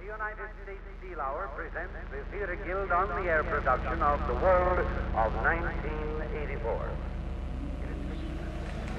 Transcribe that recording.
United States Steel Hour presents the Theatre Guild on the Air production of The World of 1984.